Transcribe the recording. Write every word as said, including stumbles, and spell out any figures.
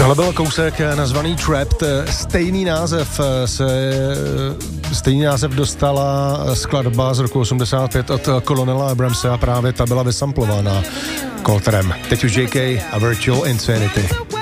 Tohle byl kousek nazvaný Trapped. Stejný název se, stejný název dostala skladba z roku osmdesát pět od Colonela Abramse a právě ta byla vysamplována Coltrem. Teď už J K a Virtual Insanity.